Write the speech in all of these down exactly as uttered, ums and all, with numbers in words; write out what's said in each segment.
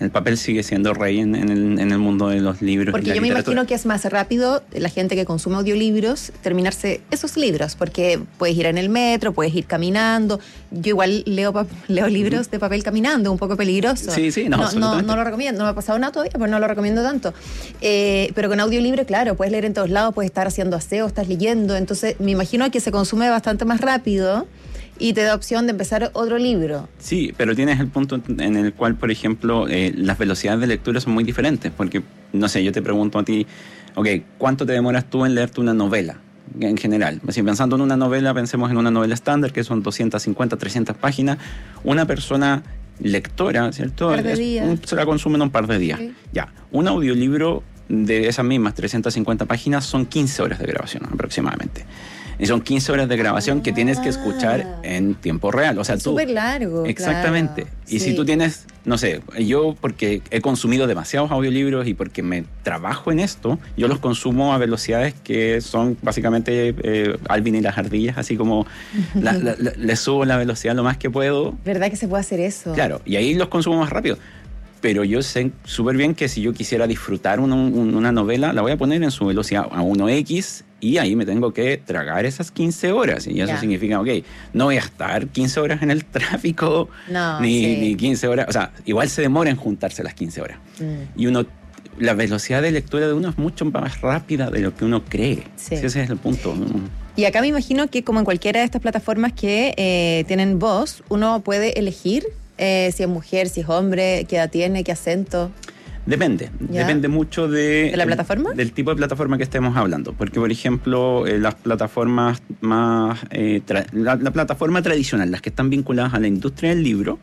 El papel sigue siendo rey en, en, el, en el mundo de los libros. Porque yo me imagino que es más rápido la gente que consume audiolibros terminarse esos libros, porque puedes ir en el metro, puedes ir caminando. Yo igual leo leo libros de papel caminando, un poco peligroso. Sí, sí, no, no, no, no lo recomiendo, no me ha pasado nada todavía, pero no lo recomiendo tanto. Eh, pero con audiolibro, claro, puedes leer en todos lados, puedes estar haciendo aseo, estás leyendo, entonces me imagino que se consume bastante más rápido y te da opción de empezar otro libro. Sí, pero tienes el punto en el cual, por ejemplo, eh, las velocidades de lectura son muy diferentes, porque, no sé, yo te pregunto a ti, ok, ¿cuánto te demoras tú en leerte una novela en general? Si pensando en una novela, pensemos en una novela estándar, que son doscientas cincuenta, trescientas páginas. Una persona lectora, ¿cierto? Un par de días. Es, se la consume en un par de días. Okay. Ya, un audiolibro de esas mismas trescientas cincuenta páginas son quince horas de grabación aproximadamente. Y son quince horas de grabación ah, que tienes que escuchar en tiempo real. O sea, tú... Súper largo. Exactamente. Claro. Y sí. si tú tienes, no sé, yo porque he consumido demasiados audiolibros y porque me trabajo en esto, yo los consumo a velocidades que son básicamente eh, Alvin y las ardillas, así como la, la, la, le subo la velocidad lo más que puedo. ¿Verdad que se puede hacer eso? Claro, y ahí los consumo más rápido. Pero yo sé súper bien que si yo quisiera disfrutar una, una novela, la voy a poner en su velocidad a uno equis y ahí me tengo que tragar esas quince horas. Y eso yeah. significa, ok, no voy a estar quince horas en el tráfico, no, ni, sí. ni quince horas. O sea, igual se demora en juntarse las quince horas. Mm. Y uno, la velocidad de lectura de uno es mucho más rápida de lo que uno cree. Sí. Sí, ese es el punto. Y acá me imagino que como en cualquiera de estas plataformas que eh, tienen voz, uno puede elegir Eh, si es mujer, si es hombre, qué edad tiene, qué acento. Depende, ¿Ya? depende mucho de, ¿De la plataforma? El, del tipo de plataforma que estemos hablando. Porque, por ejemplo, eh, las plataformas más... Eh, tra- la, la plataforma tradicional, las que están vinculadas a la industria del libro,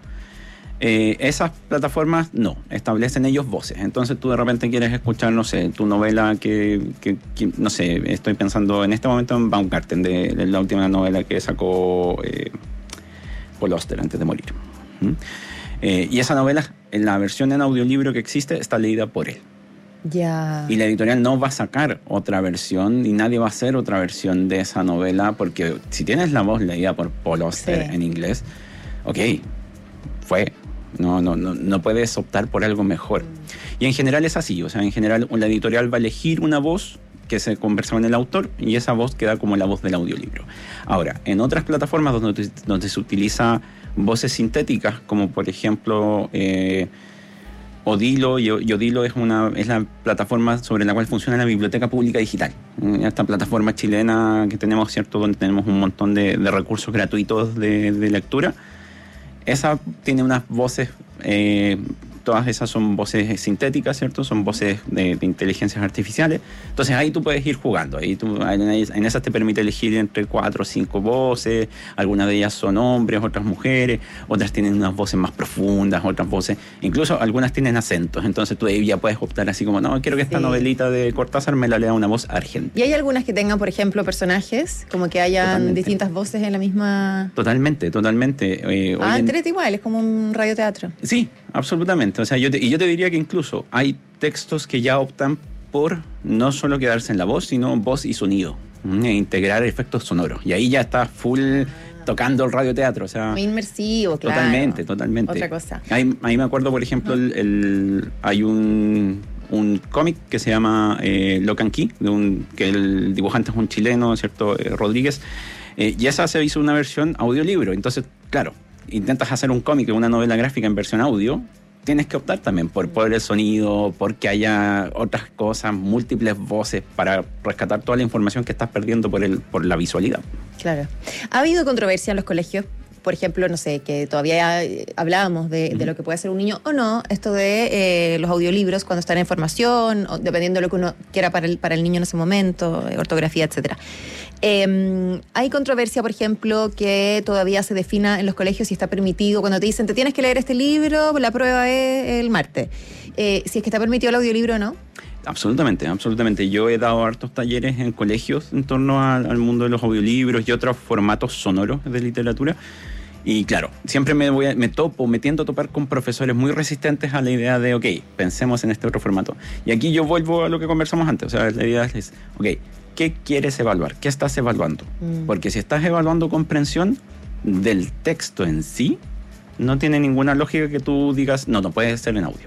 eh, esas plataformas no, establecen ellos voces. Entonces tú de repente quieres escuchar, no sé, tu novela que, que, que no sé, estoy pensando en este momento en Baumgarten, de, de la última novela que sacó eh, Paul Auster antes de morir. ¿Mm? Eh, y esa novela, en la versión en audiolibro que existe, está leída por él. Ya. Y la editorial no va a sacar otra versión y nadie va a hacer otra versión de esa novela porque si tienes la voz leída por Paul Auster sí. en inglés, ok, fue. No, no, no, no puedes optar por algo mejor. Mm. Y en general es así, o sea, en general la editorial va a elegir una voz que se conversa con el autor y esa voz queda como la voz del audiolibro. Ahora, en otras plataformas donde, donde se utiliza voces sintéticas, como por ejemplo eh, Odilo, y Odilo es, una, es la plataforma sobre la cual funciona la Biblioteca Pública Digital. Esta plataforma chilena que tenemos, ¿cierto?, donde tenemos un montón de, de recursos gratuitos de, de lectura. Esa tiene unas voces... Eh, todas esas son voces sintéticas, ¿cierto? Son voces de, de inteligencias artificiales. Entonces ahí tú puedes ir jugando. Ahí tú, en esas te permite elegir entre cuatro o cinco voces. Algunas de ellas son hombres, otras mujeres. Otras tienen unas voces más profundas, otras voces... Incluso algunas tienen acentos. Entonces tú ahí ya puedes optar así como, no, quiero que esta sí. novelita de Cortázar me la lea una voz argentina. ¿Y hay algunas que tengan, por ejemplo, personajes? Como que hayan totalmente. Distintas voces en la misma... Totalmente, totalmente. Eh, ah, en... entrete igual, es como un radioteatro. Sí, absolutamente. O sea, yo te, y yo te diría que incluso hay textos que ya optan por no solo quedarse en la voz, sino voz y sonido, e integrar efectos sonoros. Y ahí ya está full tocando el radioteatro. O sea, muy inmersivo, claro. Totalmente, totalmente. Otra cosa. Ahí, ahí me acuerdo, por ejemplo, uh-huh. el, el, hay un, un cómic que se llama eh, Lock and Key, de un, que el dibujante es un chileno, ¿cierto? Eh, Rodríguez. Eh, y esa se hizo una versión audiolibro. Entonces, claro, intentas hacer un cómic, una novela gráfica en versión audio, tienes que optar también por, por el sonido, porque haya otras cosas, múltiples voces para rescatar toda la información que estás perdiendo por, el, por la visualidad. Claro. ¿Ha habido controversia en los colegios? Por ejemplo, no sé, que todavía hablábamos de, de lo que puede hacer un niño o no, esto de eh, los audiolibros cuando están en formación, o dependiendo de lo que uno quiera para el, para el niño en ese momento, ortografía, etcétera. Eh, hay controversia, por ejemplo, que todavía se defina en los colegios si está permitido, cuando te dicen, te tienes que leer este libro, la prueba es el martes. Eh, si es que está permitido el audiolibro o no. Absolutamente, absolutamente. Yo he dado hartos talleres en colegios en torno al, al mundo de los audiolibros y otros formatos sonoros de literatura. Y claro, siempre me, voy a, me topo, me tiendo a topar con profesores muy resistentes a la idea de, ok, pensemos en este otro formato. Y aquí yo vuelvo a lo que conversamos antes. O sea, la idea es, ok, ¿qué quieres evaluar? ¿Qué estás evaluando? Mm. Porque si estás evaluando comprensión del texto en sí, no tiene ninguna lógica que tú digas, no, no puede ser en audio.